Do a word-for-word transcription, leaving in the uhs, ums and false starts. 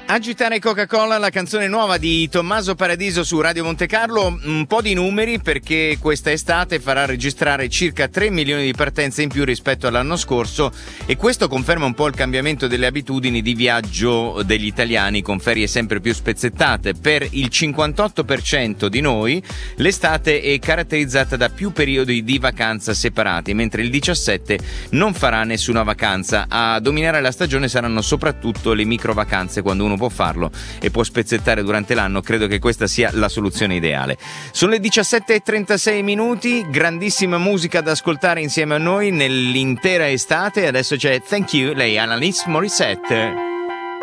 Agitare Coca-Cola, la canzone nuova di Tommaso Paradiso su Radio Monte Carlo. Un po' di numeri, perché questa estate farà registrare circa tre milioni di partenze in più rispetto all'anno scorso, e questo conferma un po' il cambiamento delle abitudini di viaggio degli italiani, con ferie sempre più spezzettate. Per il cinquantotto per cento di noi l'estate è caratterizzata da più periodi di vacanza separati, mentre il diciassette per cento non farà nessuna vacanza. A dominare la stagione saranno soprattutto le micro vacanze, quando uno può farlo e può spezzettare durante l'anno. Credo che questa sia la soluzione ideale. Sono le diciassette e trentasei minuti, grandissima musica da ascoltare insieme a noi nell'intera estate. Adesso c'è Thank You, lei Alanis Morissette.